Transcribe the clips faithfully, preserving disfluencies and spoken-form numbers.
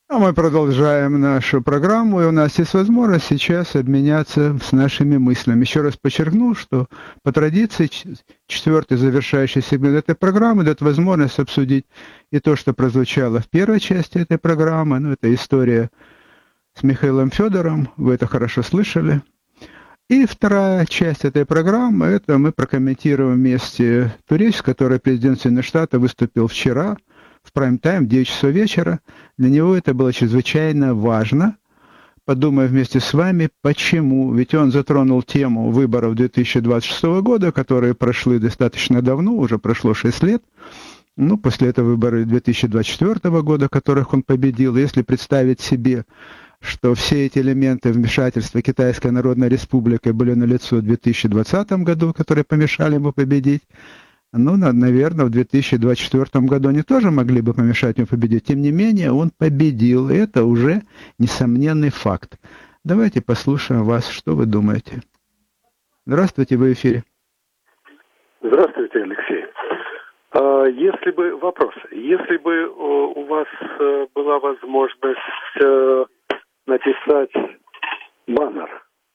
А мы продолжаем нашу программу, и у нас есть возможность сейчас обменяться с нашими мыслями. Еще раз подчеркну, что по традиции четвертый завершающий сегмент этой программы дает возможность обсудить и то, что прозвучало в первой части этой программы. Ну, это история с Михаилом Федором, вы это хорошо слышали. И вторая часть этой программы, это мы прокомментируем вместе ту речь, с которой президент Соединенных Штатов выступил вчера, в прайм-тайм, в девять часов вечера. Для него это было чрезвычайно важно. Подумай вместе с вами, почему. Ведь он затронул тему выборов две тысячи двадцать шестого года, которые прошли достаточно давно, уже прошло шесть лет. Ну, после этого выборы две тысячи двадцать четвёртого года, в которых он победил. Если представить себе, что все эти элементы вмешательства Китайской Народной Республики были налицо в две тысячи двадцатом году, которые помешали ему победить, ну, наверное, в две тысячи двадцать четвёртом году они тоже могли бы помешать ему победить. Тем не менее, он победил. И это уже несомненный факт. Давайте послушаем вас, что вы думаете. Здравствуйте, вы в эфире. Здравствуйте, Алексей. Если бы, вопрос, если бы у вас была возможность написать баннер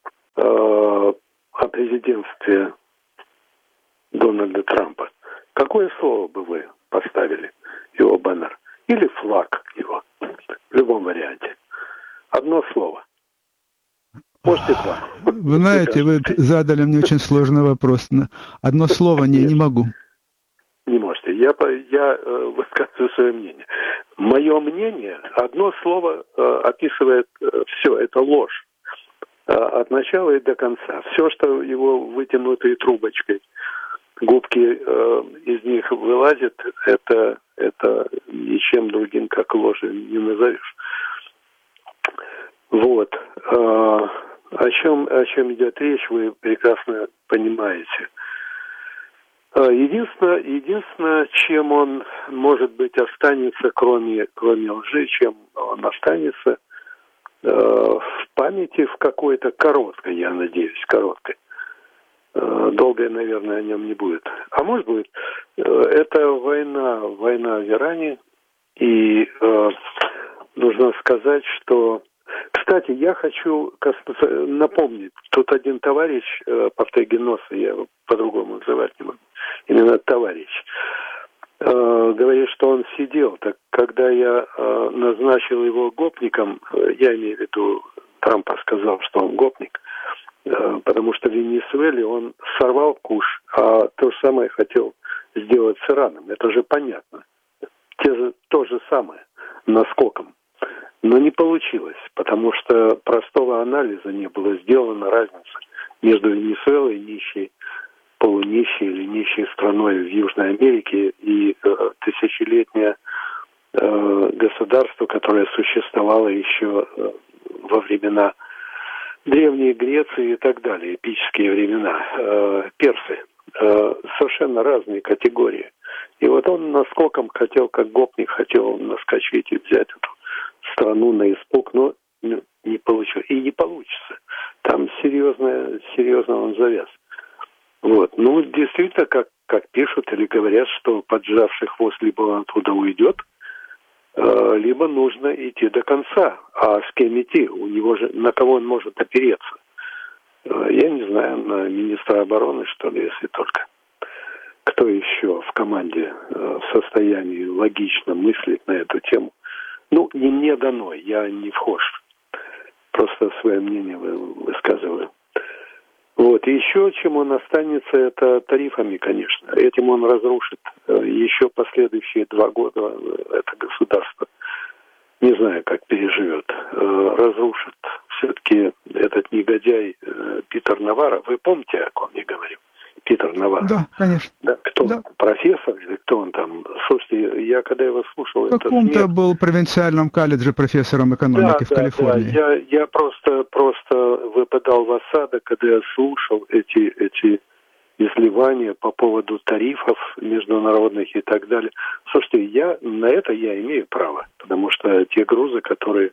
о президентстве Дональда Трампа, какое слово бы вы поставили его баннер? Или флаг его, в любом варианте. Одно слово. Можете два. Вы знаете, вы задали мне очень сложный вопрос. Одно слово не, не могу. Не можете. Я, я э, высказываю свое мнение. Мое мнение, одно слово э, описывает э, все. Это ложь. Э, от начала и до конца. Все, что его вытянутой трубочкой, губки э, из них вылазят, это, это ничем другим, как ложью, не назовешь. Вот. Э, о чем, о чем идет речь, вы прекрасно понимаете. Единственное, единственное, чем он, может быть, останется, кроме, кроме лжи, чем он останется э, в памяти в какой-то короткой, я надеюсь, короткой. Э, долгой, наверное, о нем не будет. А может быть, э, это война, война в Иране, и э, нужно сказать, что... Кстати, я хочу напомнить, тут один товарищ, э, Повтегеноса, я его по-другому называть не могу, именно товарищ, э, говорит, что он сидел. Так когда я э, назначил его гопником, э, я имею в виду, Трампа сказал, что он гопник, э, потому что в Венесуэле он сорвал куш, а то же самое хотел сделать с Ираном. Это же понятно. Те же, то же самое, наскоком. Но не получилось, потому что простого анализа не было сделано, разница между Венесуэлой, нищей, полунищей или нищей страной в Южной Америке, и э, тысячелетнее э, государство, которое существовало еще э, во времена Древней Греции и так далее, эпические времена, э, персы. Э, совершенно разные категории. И вот он наскоком хотел, как гопник, хотел наскочить и взять эту страну на испуг, но не получилось. И не получится. Там серьезно, серьезно он завяз. Вот. Ну, действительно, как, как пишут или говорят, что поджавший хвост либо он оттуда уйдет, э, либо нужно идти до конца. А с кем идти? У него же, на кого он может опереться? Э, я не знаю, на министра обороны, что ли, если только. Кто еще в команде э, в состоянии логично мыслить на эту тему? Ну, не мне дано, я не вхож. Просто свое мнение высказываю. Вот. И еще чем он останется, это тарифами, конечно. Этим он разрушит еще последующие два года это государство. Не знаю, как переживет. Разрушит все-таки этот негодяй Питер Наварро. Вы помните, о ком я говорю? Питер Наварро. Да, конечно. Да, кто? Да. Профессор или кто он там? Слушайте, я когда его слушал... В каком-то был в провинциальном колледже профессором экономики да, в Калифорнии. Да, я, я просто, просто выпадал в осадок, когда я слушал эти, эти изливания по поводу тарифов международных и так далее. Слушайте, я, на это я имею право, потому что те грузы, которые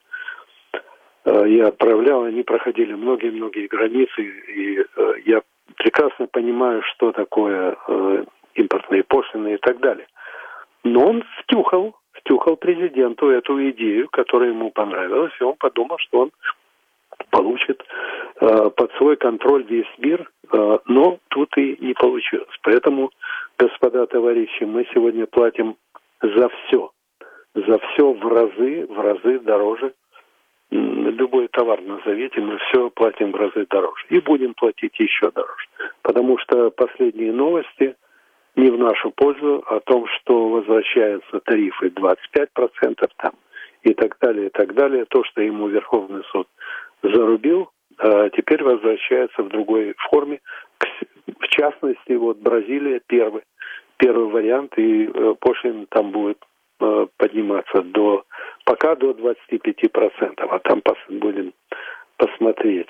э, я отправлял, они проходили многие-многие границы, и э, я прекрасно понимаю, что такое э, импортные пошлины и так далее. Но он втюхал, втюхал втюхал президенту эту идею, которая ему понравилась, и он подумал, что он получит э, под свой контроль весь мир, э, но тут и не получилось. Поэтому, господа товарищи, мы сегодня платим за все. За все в разы, в разы дороже. Любой товар назовите, мы все платим в разы дороже. И будем платить еще дороже. Потому что последние новости не в нашу пользу о том, что возвращаются тарифы двадцать пять процентов там и так далее, и так далее. То, что ему Верховный суд зарубил, а теперь возвращается в другой форме. В частности, вот Бразилия первый, первый вариант, и пошлина там будет подниматься до пока до двадцати пяти процентов, а там пос, будем посмотреть.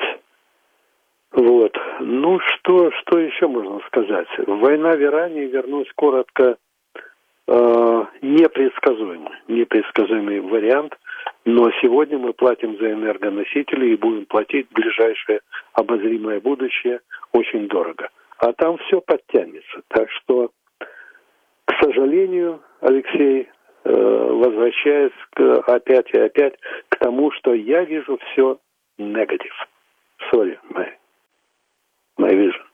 Вот. Ну, что, что еще можно сказать? Война в Иране, вернусь коротко, э, непредсказуемый, непредсказуемый вариант, но сегодня мы платим за энергоносители и будем платить в ближайшее обозримое будущее очень дорого. А там все подтянется. Так что, к сожалению, Алексей, возвращаясь к, опять и опять к тому, что я вижу все негатив. Sorry, my, my vision.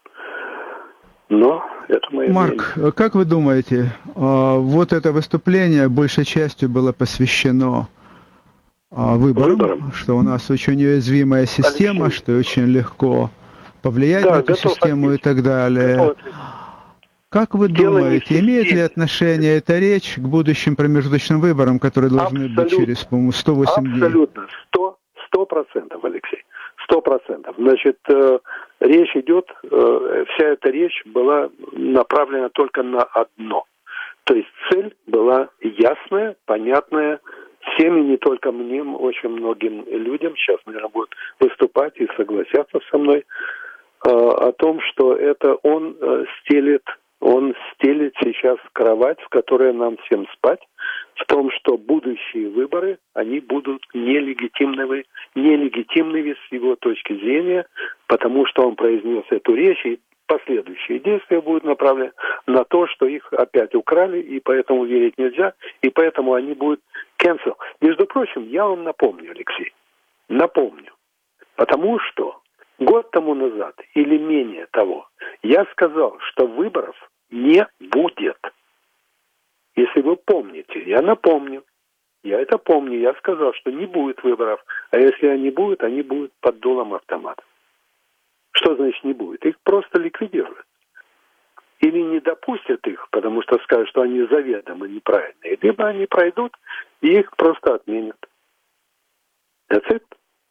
Но это мое Марк, мнение. Как вы думаете, вот это выступление большей частью было посвящено выборам, выборам. Что у нас очень уязвимая система, Алексей. Что очень легко повлиять да, на эту систему ответить. И так далее. Как вы Дело думаете, имеет ли отношение эта речь к будущим промежуточным выборам, которые должны Абсолютно. быть через, по-моему, сто восемь дней? Абсолютно. Сто процентов, Алексей. Сто процентов. Значит, э, речь идет, э, вся эта речь была направлена только на одно. То есть цель была ясная, понятная всем, и не только мне, очень многим людям, сейчас, наверное, будут выступать и согласятся со мной, э, о том, что это он э, стелит Он стелит сейчас кровать, в которой нам всем спать, в том, что будущие выборы, они будут нелегитимными, нелегитимными с его точки зрения, потому что он произнес эту речь, и последующие действия будут направлены на то, что их опять украли, и поэтому верить нельзя, и поэтому они будут cancel. Между прочим, я вам напомню, Алексей, напомню, потому что год тому назад, или менее того, я сказал, что выборов не будет. Если вы помните, я напомню. Я это помню. Я сказал, что не будет выборов. А если они будут, они будут под дулом автомата. Что значит не будет? Их просто ликвидируют. Или не допустят их, потому что скажут, что они заведомо неправильные. Либо они пройдут, и их просто отменят. That's it.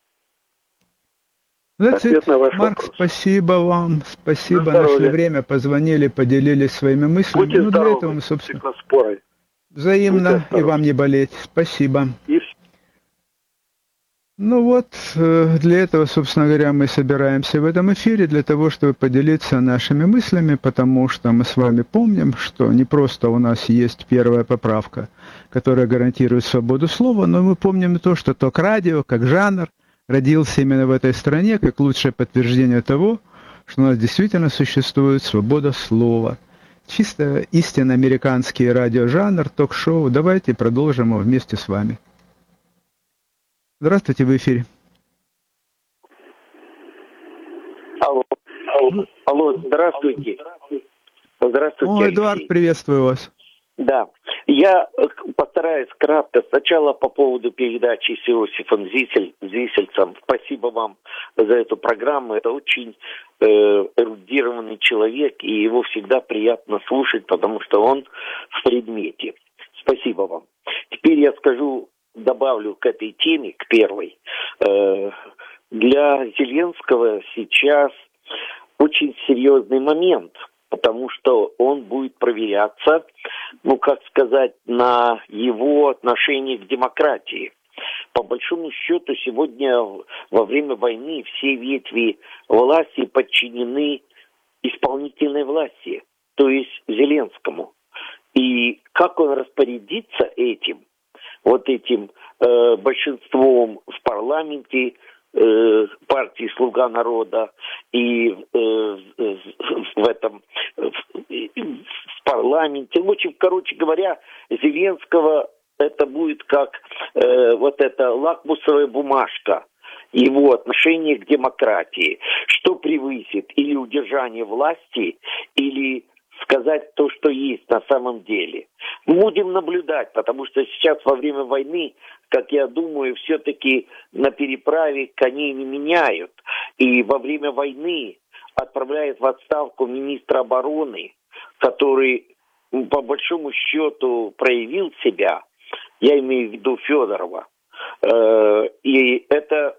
Ответ на ваш Марк, вопрос. Спасибо вам, спасибо, нашли время, позвонили, поделились своими мыслями. Будьте ну, здоровы, для этого мы, собственно, споры. Взаимно, и вам не болеть. Спасибо. И... Ну вот, для этого, собственно говоря, мы собираемся в этом эфире, для того, чтобы поделиться нашими мыслями, потому что мы с вами помним, что не просто у нас есть первая поправка, которая гарантирует свободу слова, но мы помним и то, что ток-радио, как жанр, родился именно в этой стране, как лучшее подтверждение того, что у нас действительно существует свобода слова. Чисто истинно американский радиожанр, ток-шоу. Давайте продолжим его вместе с вами. Здравствуйте, в эфире. Алло, алло, алло здравствуйте. Здравствуйте, О, Эдуард, Алексей. Приветствую вас. Да, я постараюсь кратко. Сначала по поводу передачи с Иосифом Зисель, Зисельцем. Спасибо вам за эту программу. Это очень э, эрудированный человек, и его всегда приятно слушать, потому что он в предмете. Спасибо вам. Теперь я скажу, добавлю к этой теме, к первой. Э, для Зеленского сейчас очень серьезный момент, потому что он будет проверяться, ну, как сказать, на его отношение к демократии. По большому счету, сегодня во время войны все ветви власти подчинены исполнительной власти, то есть Зеленскому. И как он распорядится этим, вот этим э, большинством в парламенте, партии «Слуга народа» и э, в этом в парламенте. В общем, короче говоря, Зеленского это будет как э, вот эта лакмусовая бумажка его отношение к демократии. Что превысит или удержание власти, или сказать то, что есть на самом деле. Мы будем наблюдать, потому что сейчас во время войны, как я думаю, все-таки на переправе коней не меняют. И во время войны отправляет в отставку министра обороны, который по большому счету проявил себя, я имею в виду Федорова. И это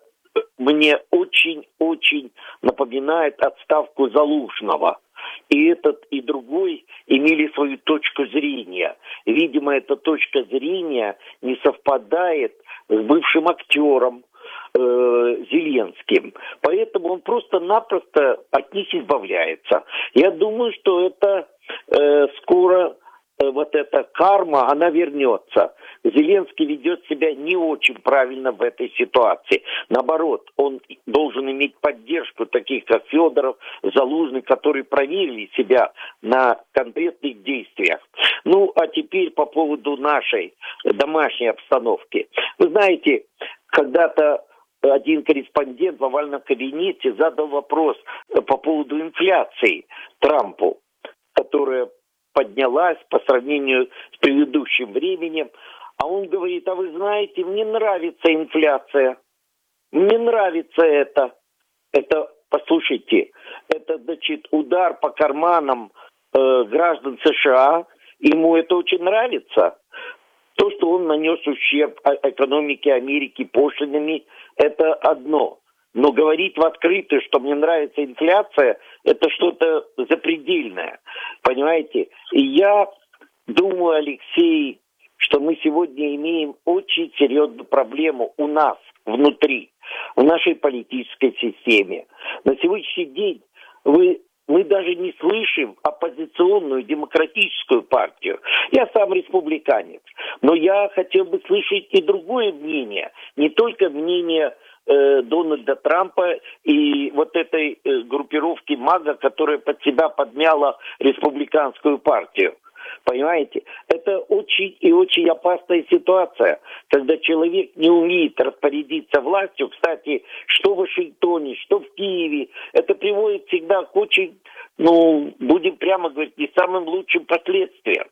мне очень-очень напоминает отставку Залужного. И этот, и другой имели свою точку зрения. Видимо, эта точка зрения не совпадает с бывшим актером э, Зеленским. Поэтому он просто-напросто от них избавляется. Я думаю, что это э, скоро... вот эта карма, она вернется. Зеленский ведет себя не очень правильно в этой ситуации. Наоборот, он должен иметь поддержку таких, как Федоров, Залужный, которые проверили себя на конкретных действиях. Ну, а теперь по поводу нашей домашней обстановки. Вы знаете, когда-то один корреспондент в овальном кабинете задал вопрос по поводу инфляции Трампу, которая поднялась по сравнению с предыдущим временем. А он говорит, а вы знаете, мне нравится инфляция. Мне нравится это. Это, послушайте, это, значит, удар по карманам э, граждан США. Ему это очень нравится. То, что он нанес ущерб экономике Америки пошлинами, это одно. Но говорить в открытую, что мне нравится инфляция, это что-то запредельное. Понимаете? И я думаю, Алексей, что мы сегодня имеем очень серьезную проблему у нас внутри, в нашей политической системе. На сегодняшний день вы, мы даже не слышим оппозиционную демократическую партию. Я сам республиканец, но я хотел бы слышать и другое мнение, не только мнение э, Дональда Трампа и вот этой э, группировки МАГА, которая под себя подмяла республиканскую партию. Понимаете? Это очень и очень опасная ситуация, когда человек не умеет распорядиться властью. Кстати, что в Вашингтоне, что в Киеве, это приводит всегда к очень, ну, будем прямо говорить, не самым лучшим последствиям.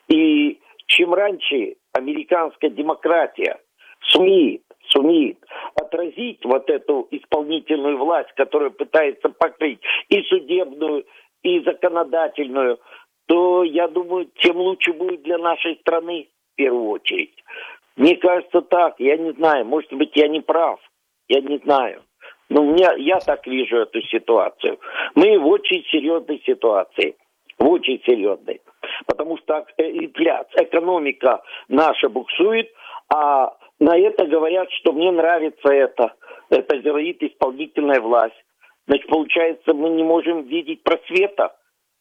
И чем раньше американская демократия сумеет, сумеет отразить вот эту исполнительную власть, которая пытается покрыть и судебную, и законодательную, то, я думаю, тем лучше будет для нашей страны в первую очередь. Мне кажется так, я не знаю, может быть, я не прав, я не знаю. Но у меня, я так вижу эту ситуацию. Мы в очень серьезной ситуации, в очень серьезной. Потому что инфляция, экономика наша буксует, а на это говорят, что мне нравится это. Это говорит исполнительная власть. Значит, получается, мы не можем видеть просвета.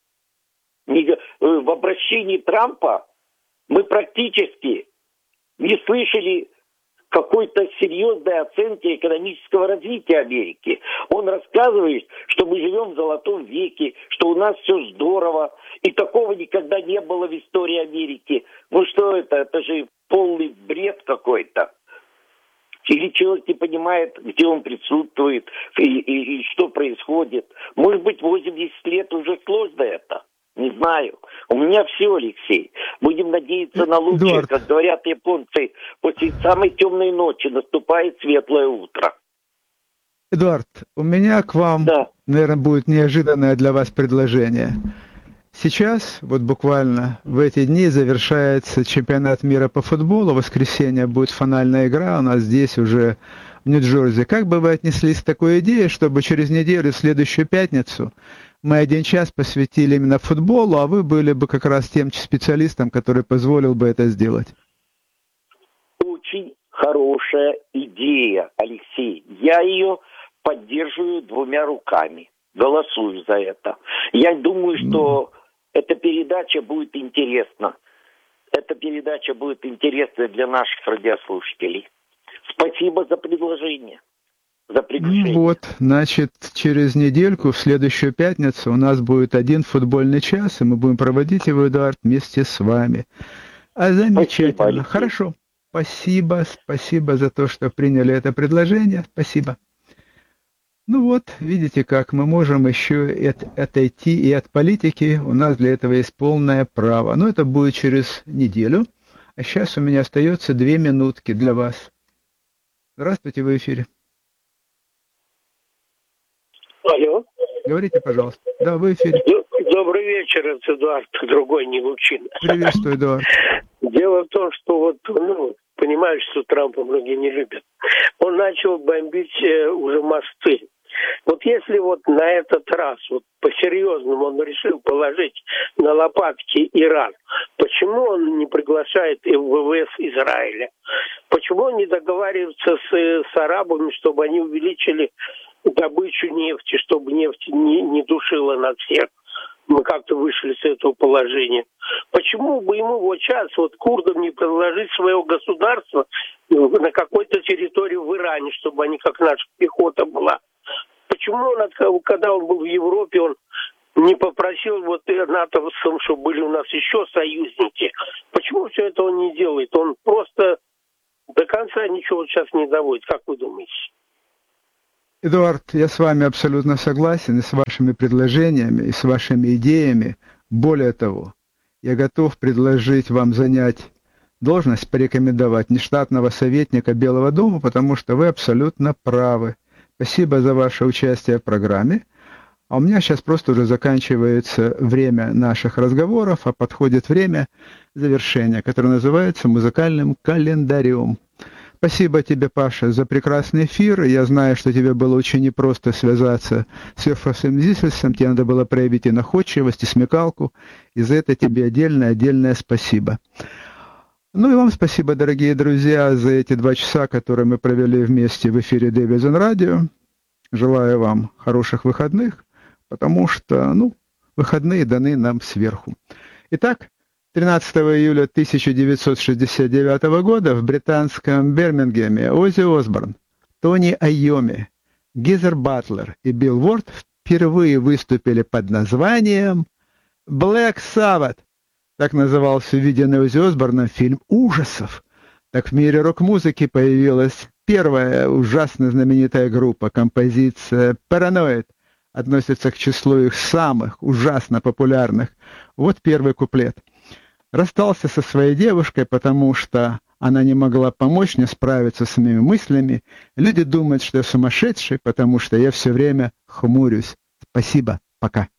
В обращении Трампа мы практически не слышали какой-то серьезной оценки экономического развития Америки. Он рассказывает, что мы живем в золотом веке, что у нас все здорово, и такого никогда не было в истории Америки. Ну что это? Это же полный бред какой-то. Или человек не понимает, где он присутствует и, и, и что происходит. Может быть, восемьдесят лет уже сложно это. Не знаю. У меня все, Алексей. Будем надеяться на лучшее. Эдуард. Как говорят японцы, после самой темной ночи наступает светлое утро. Эдуард, у меня к вам, да. наверное, будет неожиданное для вас предложение. Сейчас, вот буквально в эти дни завершается чемпионат мира по футболу. В воскресенье будет финальная игра у нас здесь уже в Нью-Джерси. Как бы вы отнеслись к такой идее, чтобы через неделю, в следующую пятницу, мы один час посвятили именно футболу, а вы были бы как раз тем специалистом, который позволил бы это сделать? Очень хорошая идея, Алексей. Я ее поддерживаю двумя руками. Голосую за это. Я думаю, что эта передача будет интересна. Эта передача будет интересна для наших радиослушателей. Спасибо за предложение. За приглашение. Ну вот, значит, через недельку, в следующую пятницу, у нас будет один футбольный час, и мы будем проводить его, Эдуард, вместе с вами. А, замечательно. Спасибо, Хорошо. Спасибо, спасибо за то, что приняли это предложение. Спасибо. Ну вот, видите, как мы можем еще от, отойти и от политики. У нас для этого есть полное право. Но это будет через неделю. А сейчас у меня остается две минутки для вас. Здравствуйте, вы в эфире. Алло. Говорите, пожалуйста. Да, вы в эфире. Добрый вечер, это Эдуард, другой не Лучин. Приветствую, Эдуард. Дело в том, что вот, ну, понимаешь, что Трампа многие не любят. Он начал бомбить э, уже мосты. Вот если вот на этот раз, вот по-серьезному он решил положить на лопатки Иран, почему он не приглашает ВВС Израиля? Почему он не договаривается с, с арабами, чтобы они увеличили добычу нефти, чтобы нефть не, не душила на всех? Мы как-то вышли с этого положения. Почему бы ему вот сейчас, вот курдам, не предложить своего государства на какой-то территории в Иране, чтобы они, как наша пехота, была? Почему он, когда он был в Европе, он не попросил вот натовцам, чтобы были у нас еще союзники? Почему все это он не делает? Он просто до конца ничего сейчас не доводит. Как вы думаете? Эдуард, я с вами абсолютно согласен и с вашими предложениями, и с вашими идеями. Более того, я готов предложить вам занять должность, порекомендовать нештатного советника Белого дома, потому что вы абсолютно правы. Спасибо за ваше участие в программе. А у меня сейчас просто уже заканчивается время наших разговоров, а подходит время завершения, которое называется музыкальным календарем. Спасибо тебе, Паша, за прекрасный эфир. Я знаю, что тебе было очень непросто связаться с Йофасом Зисельсом. Тебе надо было проявить и находчивость, и смекалку. И за это тебе отдельное-отдельное спасибо. Ну и вам спасибо, дорогие друзья, за эти два часа, которые мы провели вместе в эфире Дэвидсон Радио. Желаю вам хороших выходных, потому что, ну, выходные даны нам сверху. Итак, тринадцатого июля тысяча девятьсот шестьдесят девятого года в британском Бирмингеме Оззи Осборн, Тони Айоми, Гизер Батлер и Билл Уорд впервые выступили под названием Black Sabbath. Так назывался увиденный Оззи Осборном фильм ужасов. Так в мире рок-музыки появилась первая ужасно знаменитая группа, композиция Paranoid, относится к числу их самых ужасно популярных. Вот первый куплет. Расстался со своей девушкой, потому что она не могла помочь мне справиться с моими мыслями. Люди думают, что я сумасшедший, потому что я все время хмурюсь. Спасибо. Пока.